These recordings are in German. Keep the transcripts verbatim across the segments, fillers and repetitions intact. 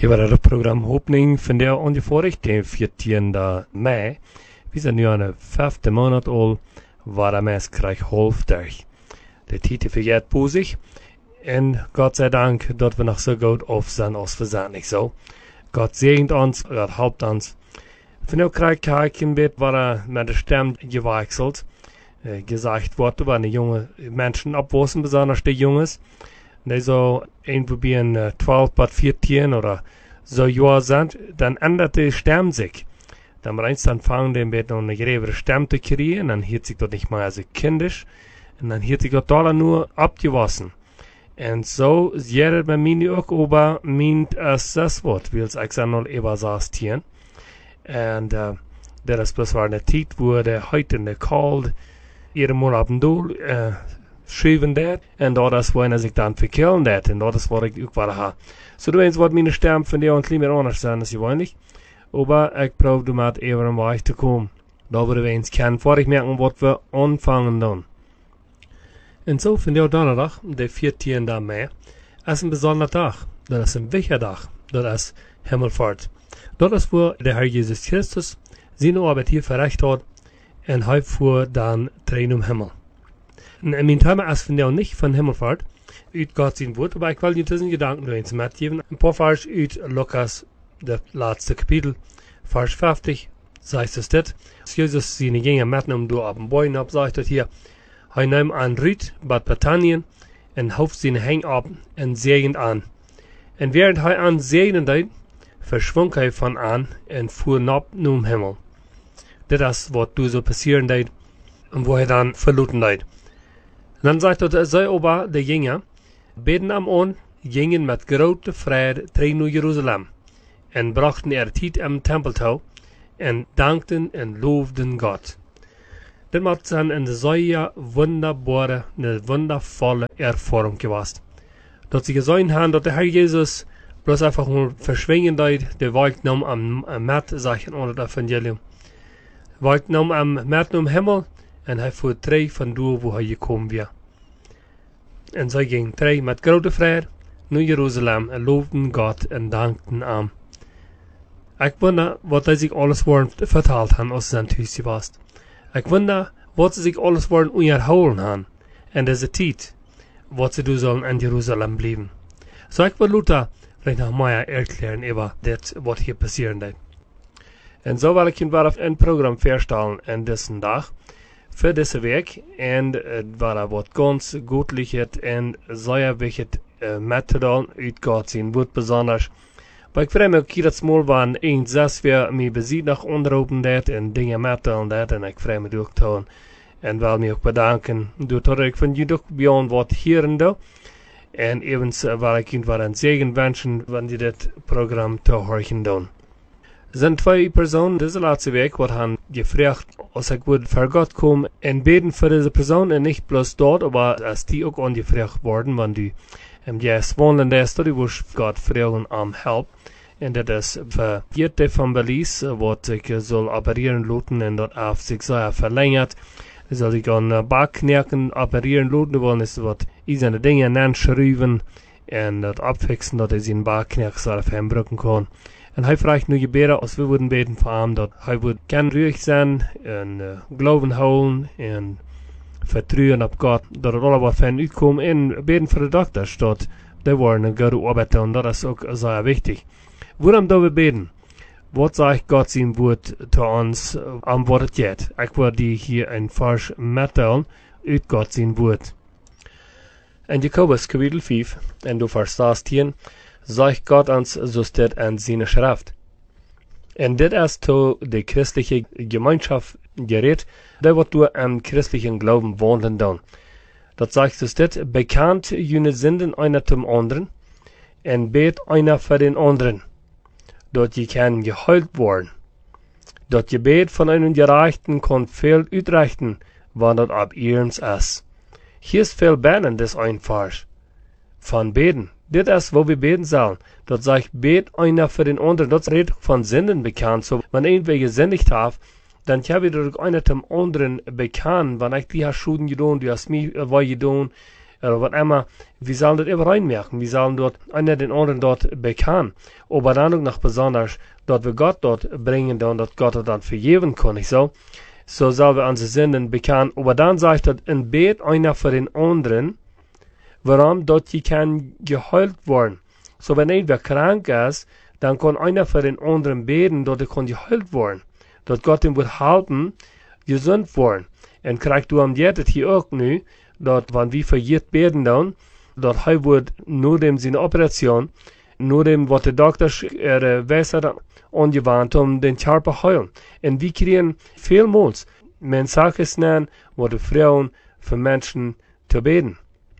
Hier war het program opening van de ongeveer den veertiende mei. We zijn nu aan de vijfde maand al, waar de mens krijgt halfdag. De tijd vergeet voor zich. En Gott sei Dank, dat we nog zo goed af zijn als we zijn niet zo. Gott segent ons, Gott helpt ons. Van nu krijg ik een beetje waar met de stem gewechselt. Uh, gezegd wordt, waar de jonge mensen opwassen, besonders de jongens. Die zo irgendwo bij uh, twaalf bis veertien oder so Jahr sind, dann ändert die Stimme sich. Dann bereits dann fangen die ein bisschen eine gröbere Stimme zu kriegen, dann hört sich das nicht mehr als kindisch, und dann hört sich das da nur abgewaschen. Und so jeder bei mir auch über mein das Wort, will es eigentlich noch übersastieren. Und uh, das ist war eine Zeit, wo der heute in der Kalt ihre Mal ab und zu uh, schreiben dat, en dat is wanneer zich dan verkillen dat, en dat is wat ik ook wel ha. So du eens wat mijn stem van die ontlie meer anders zijn als gewoonlijk, aber ik probeer du met even een weg te komen. Dat we eens kennen, voor ik merken wat we aanvangen dan. En zo van die donderdag, de veertiende mei, is een bijzonder dag. Dat is een wichtige dag. Dat is Himmelfahrt. Dat is waar de Heer Jezus Christus zijn arbeid hier verricht had, en hij voer dan trein om Himmel. En mijn thema is vandaag niet van Himmelfahrt, uit Gott zijn woord, maar ik wil je tussen gedanken door eens metgeven. Een paar vers uit Lukas, de laatste kapitel, vers vijftig, zegt es dit. Als Jezus zijn gingen metnemen door op een boeien op, zegt het hier, hij nam aan Riet, bad Bethanien, en hoofd zijn heng op en zegend aan. En während hij aan zegend deed, verschwonk hij van aan en voer op naar Himmel. Dit is wat du zo passieren deed, en wo hij dan verloten deed. Dan sagt er, zij aber de Jünger, beten am on, gingen met grote vrede terug naar Jeruzalem, en brachten er tijd am Tempel toe, en dankten en loofden Gott. Dit macht dann een zeer wunderbare, een wundervolle Erfahrung gewesen. Dat sie gesehen haben, dat der Herr Jesus bloß einfach nur verschwingen deed, der Weg nam am, am Mat, sagen onder het Evangelium. Weg nam am Mat om Himmel, en hij voer terug van door waar hij gekomen was. En zij gingen terug met grote vrede naar Jeruzalem en loofden God en dankten aan. Ik wonder wat hij zich alles worden verteld hebben als ze zijn thuis was. Ik wonder wat ze zich alles worden onderhouden hebben. En deze tijd, wat ze doen zullen in Jeruzalem blijven. Zo ik wil Luther vielleicht nog meer erklären over dit wat hier passieren deed. En zo wil ik je wel een programma voorstellen in deze dag. Für diese Weg, und es war was ganz Gutliches und sehr wichtig äh, Material uit Gott sein wird besonders. Aber ich freue mich auch jedes Mal, wenn ein Satz wir mich besiegt nach unterrufen dat und Dinge mitteilen dat, und ich freue mich auch tun. Und will mich auch bedanken, durch dass ich von dir auch beyond was hören da. Und ebenso will ich Ihnen einen Segen wünschen, wenn Sie das Programm zu hören tun. Sind zwei Personen diese letzte Weg, wat han gefragt, als ich würde für Gott kommen und beten für diese Person und nicht bloß dort, aber als die auch angefragt worden, wenn die im Jes wohnen, der ist, die wo Gott fragen am Help. Und das ist für jede von Belize, wat sich soll operieren lassen und dort auf sich sehr verlängert. Das soll sich an Backknacken operieren lassen, wollen ist wat isene Dinge anschreiben und das abfixen, dass er seinen Backknack so auf ihm brücken kann. En hij vraagt nu gebeden als we willen beten voor hem, dat hij wil kan ruhig zijn en uh, geloven houden en vertrouwen op God, dat het allemaal van uitkomt en beten voor de dokters, dat die worden een goede arbeid doen, dat is ook zeer wichtig. Waarom doen we beten? Wat zegt God zijn woord te ons aan wat het gaat? Ik wil die hier een vers mitteilen uit God zijn woord. In Jakobus kapitel vijf, en du vers zestien, zegt Gott uns, so steht in seiner Schrift. Und das ist zu der christlichen Gemeinschaft gerät, der wird du im christlichen Glauben wohnen dann. Das sagt so steht, bekannt jene Sünden einer zum anderen, und bet einer für den anderen, dort je kann geheilt worden. Dort Gebet von einem Gerechten kann viel utrechten, wann das ab ihrens ist. Hier ist viel Beten des einfach. Von Beten. Dit is wo wir beten sollen. Dat sagt, bet einer für den anderen. Das redet von Sünden bekannt. So, wenn irgendwer gesündigt hat, dann habe ich doch einer zum anderen bekannt. Wenn ich die hast Schulden getan, die hast mich äh, getan, oder was immer, wir sollen das immer reinmerken, wir sollen dort einer den anderen dort bekannt, aber dann auch noch besonders, dort wir Gott dort bringen, dann dort Gott dann vergeben kann, nicht so? So sollen wir unsere Sünden bekannt, aber dann sagt er, in Bet einer für den anderen, warum dort die kann geheilt werden. So wenn irgendwer krank ist, dann kann einer für den anderen beten, dort er kann geheilt werden. Dort Gott ihn wird halten, gesund werden. Und kriegt du am Jetet hier auch nu, dort, wenn wir für jeden beten dann, dort hij wird nur dem seine Operation, nur dem, was der Doktor er weiß hat, angewandt, um den Körper heilen. Und wir kriegen vielmals Menschen nennen, wo die Frauen für Menschen zu beten.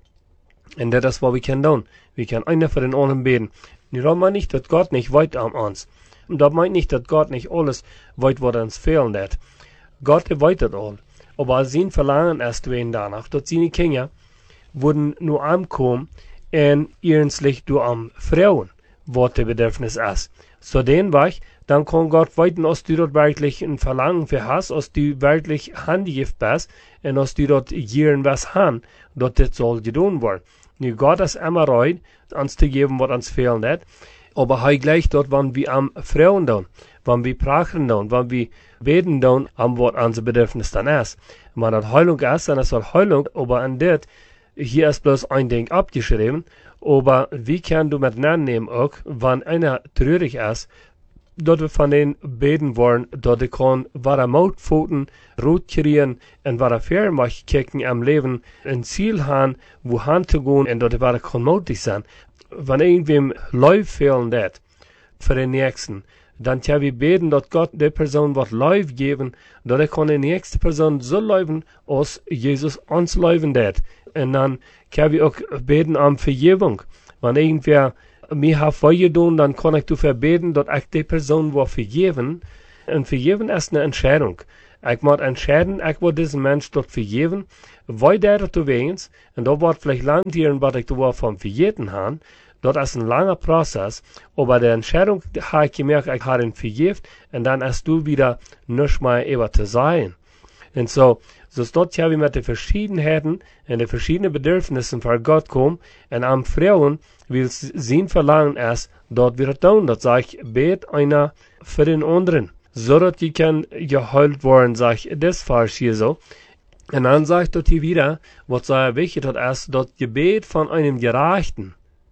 Und das ist, was wir können tun. Wir können einer für den anderen beten. Und das meint nicht, dass Gott nicht weit an uns. Und das meint nicht, dass Gott nicht alles weit, was uns fehlen hat. Gott weiß das all. Aber sein Verlangen ist wen danach, dass seine Kinder würden nur ankommen und ihrenslich durch am Frauen, was der Bedürfnis ist. So den Weg, dann kann Gott weiten, als du dort wirklich ein Verlangen für hast, als du wirklich handigift bist, und als du dort jieren was haben, dort das soll getan werden. Nu Gott ist immer rein, uns zu geben, was uns fehlen hat, aber hij gleich dort, wenn wir am Frauen tun, wenn wir prachen tun, wenn wir beten tun, am was unser Bedürfnis dann ist. Wenn das Heilung ist, dann ist das Heilung, aber an das, hier ist bloß ein Ding abgeschrieben, aber wie kann du mit nehmen auch, wenn einer traurig ist, dort wir von denen beten wollen, dort er kann, war er Mautpfoten, rot kriegen, und war er Fernmach kicken am Leben, ein Ziel haben, wo han zu gehen, und dort war er kann mutig sein. Wenn irgendwem Läuf fehlen dat, für den Nächsten, dann kann wir beten, dass Gott der Person was Läuf geben, dass er kann die nächste Person so laufen, als Jesus uns laufen dat. Und dann kann wir auch beten um Vergebung. Wenn irgendwer mir hat vorgetan, dann kann ich dafür beten, dass ich die Person was vergeben. Und vergeben ist eine Entscheidung. Ich muss entscheiden, ich will diesen Mensch dort vergeben, weil der das wenigstens, und da wird vielleicht lang hier, was ich da von vergeben habe, das ist ein langer Prozess, aber der Entscheidung habe ich gemerkt, ich habe ihn vergeben, und dann hast du wieder nicht mehr über zu sein. Und so, so ist dort ja wie mit den Verschiedenheiten und den verschiedenen Bedürfnissen für Gott kommen, und am Frauen, wie es sein Verlangen ist, dort wieder tun, das sage ich, bet einer für den anderen. So dass die kann geheilt worden, sag ich, das falsch hier so. Und dann sagt dort hier wieder, was sehr wichtig ist, das Gebet von einem Gerechten.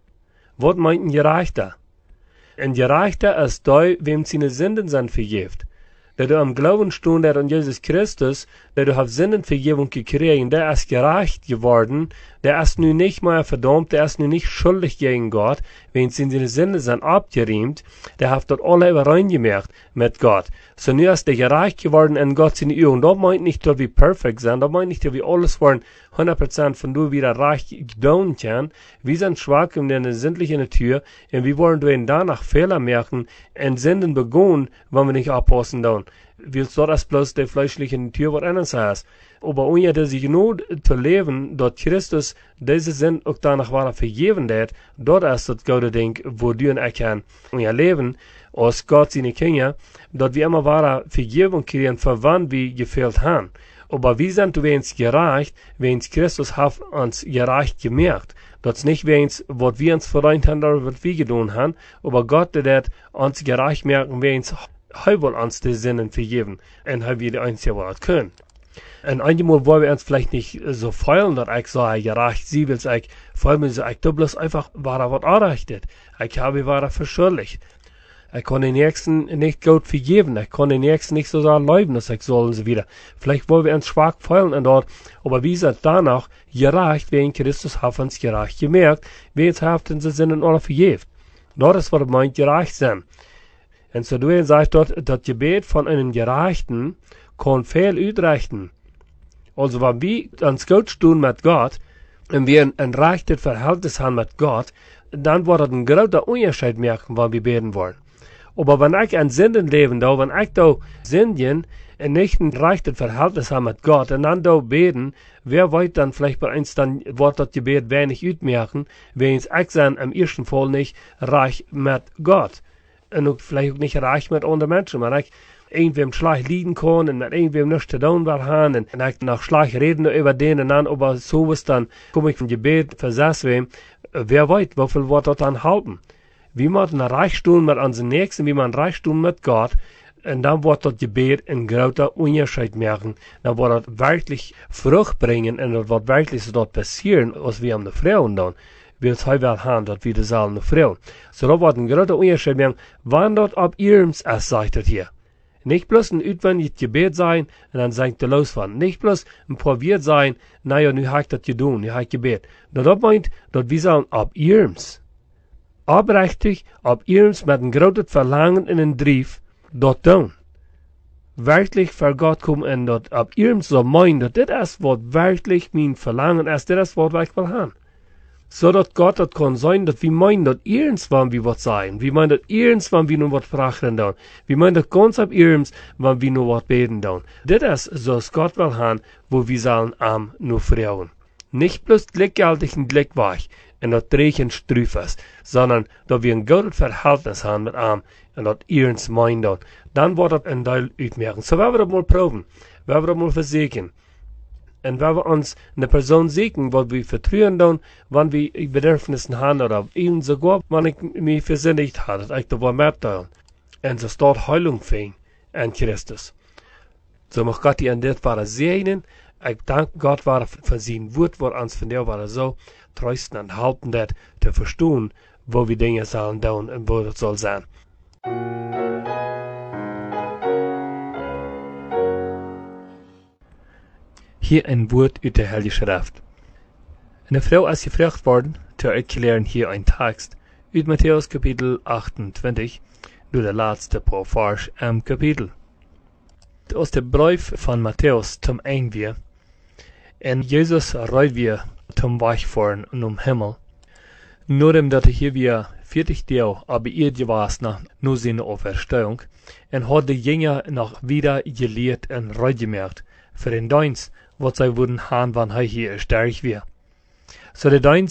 Was meint ein Gerechter? Ein Gerechter ist der, wem seine Sünden sind vergibt. Der du am Glauben stund an Jesus Christus, der du hast Sündenvergebung gekriegt, der ist gerecht geworden, der ist nun nicht mehr verdammt, der ist nun nicht schuldig gegen Gott, wenn seine Sünden sind abgeriemt, der hat dort alle übereingemerkt mit Gott. So nun ist der gerecht geworden in Gott seine Augen. Das meint nicht, dass wir perfekt sind, das meint nicht, dass wir alles wollen, hundert Prozent von du wieder reich gedown können. Wir sind schwach in der sinnlichen Natur, und wir wollen durch danach Fehler merken, und Sünden begehen, wenn wir nicht abpassen dann. Weil so das bloß der fleischliche Natur was anderes heißt. Aber ohne dass ich nur zu leben, dort Christus diese Sünden auch danach war vergeben hat, dort ist das gute Ding, wo du und ich kann unser Leben, als Gott seine Kinder, dort wir immer war Vergebung kriegen, für wann wir gefehlt haben. Aber wir sind wenigstens gerecht, wenigstens Christus hat uns gerecht gemerkt. Das ist nicht wenigstens, was wir uns vereint haben, oder was wir getan haben, aber Gott, der hat uns gerecht merken, wenigstens er will uns die Sünden vergeben, und er will uns ja was können. Und einmal wollen wir uns vielleicht nicht so feilen, dass ich so gerecht sie will, ich freue mich so, ich tue bloß einfach, war er was errichtet. Ich habe, war er verschuldigt. Ich kann den Nächsten nicht gut vergeben, ich kann den Nächsten nicht so sagen, leben, dass ich soll und so wieder. Vielleicht wollen wir uns schwach feilen und dort, aber wie sind danach gerecht, wegen Christus hat uns gerecht gemerkt, wie jetzt hat uns die Sünden alle vergeben. Dort ist, was er meint, gerecht sein. Und so du sagt dort, das Gebet von einem Gerechten kann viel ausrichten. Also wenn wir uns gut tun mit Gott, und wir ein, ein rechtes Verhältnis haben mit Gott, dann wird es ein großer Unterschied merken, wenn wir beten wollen. Aber wenn ich ein Sünden leben da, wenn ich da Sünden und nicht ein rechtes Verhältnis habe mit Gott, und dann da beten, wer weiß dann vielleicht bei uns dann, wird das Gebet wenig ausmerken, wenn ich sein im ersten Fall nicht reich mit Gott. Und auch vielleicht auch nicht reich mit anderen Menschen. Man ich, irgendwem schlecht lieden kann und mit irgendwem nichts zu tun will haben und, und ich noch schlecht reden über den und dann, aber sowas, dann komme ich vom Gebet versetzt werden. Wer weiß, wofür wird das dann halten? Wie man ein Reichtum mit unseren Nächsten, wie man ein Reichtum mit Gott, und dann wird das Gebet einen großen Unterschied machen. Dann wird das wirklich Frucht bringen und das wird wirklich so dort passieren, was wir an den Frauen tun. Wir es heute haben, dass wir das alle Frauen. So da wird ein großer Unterschied machen, wann dort ab ihrem es sagt das hier. Nicht bloß ein utwendiges Gebet sein, und dann sagt er losfahren. Nicht bloß ein probiert sein, naja, nu habe ich das getan, nu habe ich Gebet. Das meint, dass wir sagen, ab ihrens. Abrechtig, ab ihrens mit einem großen Verlangen in den Brief, dort tun. Wirklich für Gott kommen und dort ab ihrens so meinen, dass das ist, was wirklich mein Verlangen ist, das ist, was ich will haben. So dass Gott das kann sein, dass wir meinen, dass ihrens wann wir was sein. Wir meinen, dass ihrens wann wir nur was fragen tun. Wir meinen, dass ganz ab ihrens wann wir nur was beten tun. Das ist, so dass Gott will haben, wo wir sollen am nur Frauen. Nicht bloß gleichgültig und gleichweich und das Drehen strüf ist, sondern dass wir ein gutes Verhältnis haben mit ihm und das ihrens meinen. Dann wird das ein Teil ausmerken. So werden wir das mal proben. Werden wir das mal versuchen. Und wenn wir uns eine Person sehen, wo wir vertrauen tun, wann wir Bedürfnisse haben, oder eben sogar, wenn ich mich versinnigt habe, dass ich da was mitteilen. Und so dort Heilung finden an Christus. So mag Gott die an das war segnen. Ich danke Gott war für sein Wort, wo uns von der war so trösten und helfen, das zu verstehen, wo wir Dinge sollen tun und wo das soll sein. Hier ein Wort aus der Heiligen Schrift. Eine Frau ist gefragt worden, zu erklären hier ein Text aus Matthäus Kapitel achtundzwanzig, nur der letzte paar Vers am Kapitel. Aus dem Brief von Matthäus zum Einwehr, und Jesus reut wir zum Weichfahren um Himmel. Nur dem, dass er hier wir vierzig Tage aber ihr gewesen nach nur seine Auferstehung, und hat die Jünger noch wieder gelehrt und reut gemerkt, für den Dienst, was sie würden haben, wann er hier stark wird. So der Dienst